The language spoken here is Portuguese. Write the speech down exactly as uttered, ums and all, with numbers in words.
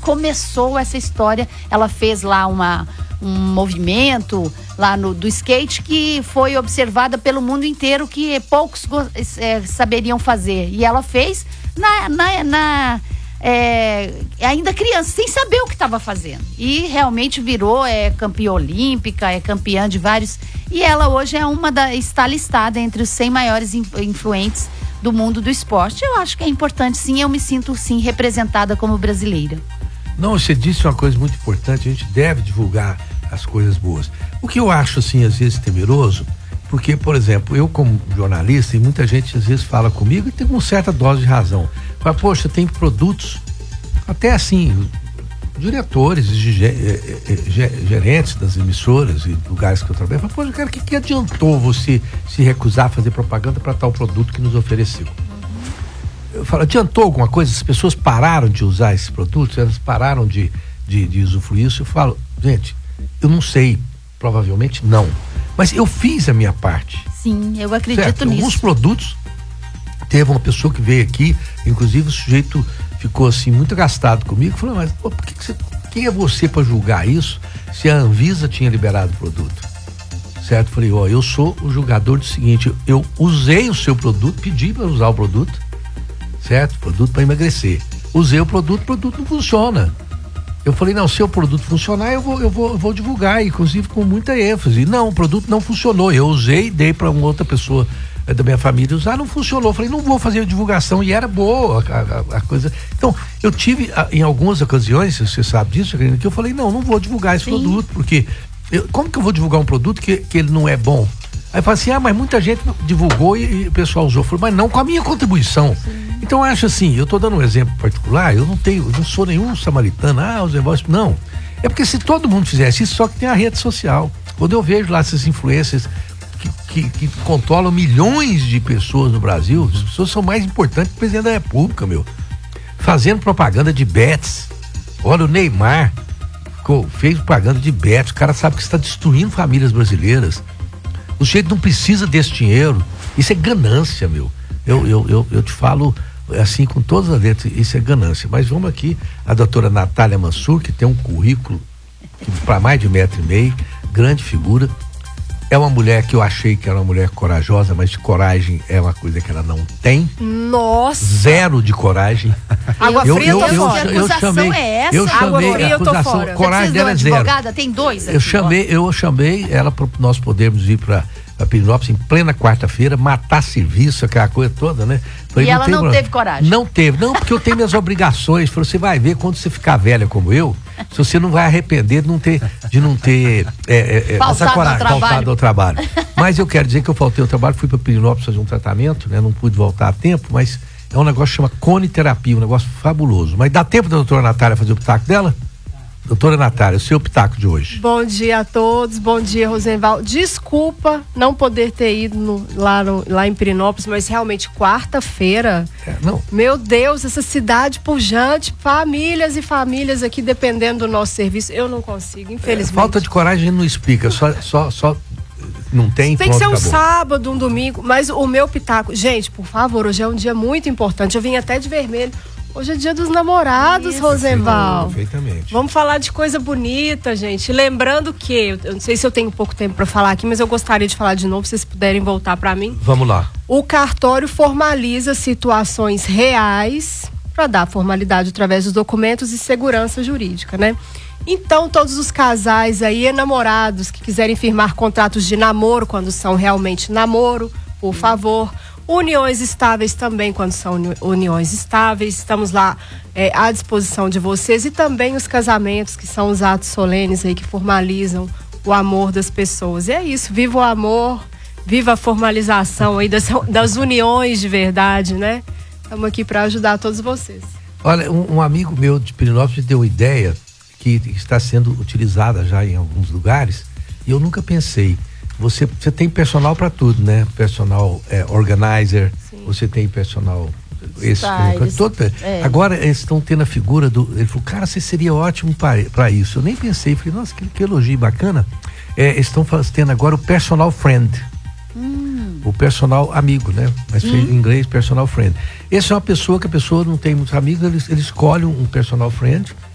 começou essa história. Ela fez lá uma, um movimento lá no, do skate que foi observada pelo mundo inteiro, que poucos é, saberiam fazer. E ela fez na... na, na É, ainda criança, sem saber o que estava fazendo, e realmente virou é, campeã olímpica, é campeã de vários, e ela hoje é uma da, está listada entre os cem maiores influentes do mundo do esporte. Eu acho que é importante, sim, eu me sinto sim representada como brasileira. Não, você disse uma coisa muito importante, a gente deve divulgar as coisas boas. O que eu acho assim às vezes temeroso, porque, por exemplo, eu como jornalista, e muita gente às vezes fala comigo e tem uma certa dose de razão. Fala, poxa, tem produtos, até assim, diretores e gerentes das emissoras e lugares que eu trabalho, fala, poxa, cara, o que, que adiantou você se recusar a fazer propaganda para tal produto que nos ofereceu? Eu falo, adiantou alguma coisa? As pessoas pararam de usar esses produtos, elas pararam de, de, de usufruir isso? Eu falo, gente, eu não sei, provavelmente não. Mas eu fiz a minha parte. Sim, eu acredito certo? nisso. Alguns produtos, teve uma pessoa que veio aqui, inclusive o sujeito ficou assim muito gastado comigo, falou, mas pô, por que que você, quem é você para julgar isso se a Anvisa tinha liberado o produto? Certo? Falei, ó, eu sou o julgador do seguinte, eu usei o seu produto, pedi para usar o produto, certo? Produto para emagrecer. Usei o produto, o produto não funciona. Eu falei, não, se o produto funcionar, eu vou, eu vou, eu vou divulgar, inclusive com muita ênfase. Não, o produto não funcionou. Eu usei, dei para uma outra pessoa é, da minha família usar, não funcionou. Eu falei, não vou fazer a divulgação, e era boa a, a, a coisa. Então, eu tive, a, em algumas ocasiões, você sabe disso, que eu falei, não, não vou divulgar esse Sim. produto, porque eu, como que eu vou divulgar um produto que, que ele não é bom? Aí fala assim, ah, mas muita gente divulgou e, e o pessoal usou. Eu falei, mas não com a minha contribuição. Sim. Então eu acho assim, eu tô dando um exemplo particular, eu não tenho, eu não sou nenhum samaritano, ah, os negócios, não. É porque se todo mundo fizesse isso, só que tem a rede social. Quando eu vejo lá essas influências que, que, que controlam milhões de pessoas no Brasil, as pessoas são mais importantes que o presidente da República, meu. Fazendo propaganda de bets. Olha, o Neymar fez propaganda de bets, o cara sabe que está destruindo famílias brasileiras. O sujeito não precisa desse dinheiro. Isso é ganância, meu. Eu, eu, eu, eu te falo assim com todas as letras, isso é ganância. Mas vamos aqui, a doutora Natália Mansur, que tem um currículo para mais de metro e meio, grande figura. É uma mulher que eu achei que era uma mulher corajosa, mas de coragem é uma coisa que ela não tem. Nossa! Zero de coragem. Água eu, fria, eu, eu, eu, eu, eu, eu chamei, é essa? Eu chamei Água fria, a acusação, eu tô fora. Coragem dela é zero. Advogada? Tem dois aqui, eu chamei, ó. eu chamei ela para nós podermos ir para a Pirinópolis em plena quarta-feira, matar serviço, aquela coisa toda, né? Falei, e ela não, não teve coragem? Não teve, não, porque eu tenho minhas obrigações. Falei, você vai ver quando você ficar velha como eu, se você não vai arrepender de não ter, de não ter é, é, faltado, essa coragem, ao faltado ao trabalho. Mas eu quero dizer que eu faltei ao trabalho, fui para Pirinópolis fazer um tratamento, né? Não pude voltar a tempo, mas é um negócio que chama coniterapia, um negócio fabuloso. Mas dá tempo da doutora Natália fazer o pitaco dela? Doutora Natália, o seu pitaco de hoje. Bom dia a todos, bom dia, Rosenval. Desculpa não poder ter ido no, lá, no, lá em Pirinópolis, mas realmente quarta-feira, é, não. meu Deus, essa cidade pujante, famílias e famílias aqui dependendo do nosso serviço, eu não consigo, infelizmente. É, falta de coragem a gente não explica, só, só, só não tem. Tem pronto, que ser um acabou. sábado, um domingo, mas o meu pitaco, gente, por favor, hoje é um dia muito importante, eu vim até de vermelho. Hoje é dia dos namorados, Isso. Rosenval. Perfeitamente. Vamos falar de coisa bonita, gente. Lembrando que, eu não sei se eu tenho pouco tempo para falar aqui, mas eu gostaria de falar de novo, se vocês puderem voltar para mim. Vamos lá. O cartório formaliza situações reais para dar formalidade através dos documentos e segurança jurídica, né? Então, todos os casais aí, enamorados, que quiserem firmar contratos de namoro, quando são realmente namoro, por favor. Uniões estáveis também, quando são uni- uniões estáveis, estamos lá é, à disposição de vocês, e também os casamentos, que são os atos solenes aí que formalizam o amor das pessoas. E é isso, viva o amor, viva a formalização aí das, das uniões de verdade, né? Estamos aqui para ajudar todos vocês. Olha, um, um amigo meu de Pirinópolis deu uma ideia que está sendo utilizada já em alguns lugares, e eu nunca pensei. Você, você tem personal para tudo, né? Personal é, organizer, Sim. você tem personal esse, Styles, todo, é. Agora eles estão tendo a figura do, ele falou, cara, você seria ótimo para isso. Eu nem pensei, falei, nossa, que, que elogio bacana. É, eles estão tendo agora o personal friend. Hum. O personal amigo, né? Mas hum. em inglês, personal friend. Essa é uma pessoa que a pessoa não tem muitos amigos, ele, ele escolhe um personal friend